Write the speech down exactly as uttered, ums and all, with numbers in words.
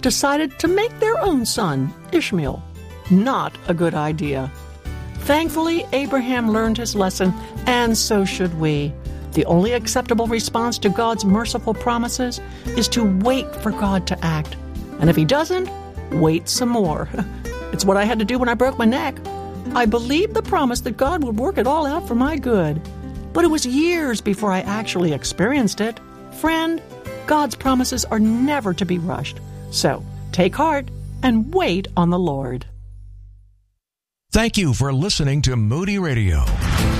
decided to make their own son, Ishmael. Not a good idea. Thankfully, Abraham learned his lesson, and so should we. The only acceptable response to God's merciful promises is to wait for God to act. And if he doesn't, wait some more. It's what I had to do when I broke my neck. I believed the promise that God would work it all out for my good. But it was years before I actually experienced it. Friend, God's promises are never to be rushed. So take heart and wait on the Lord. Thank you for listening to Moody Radio.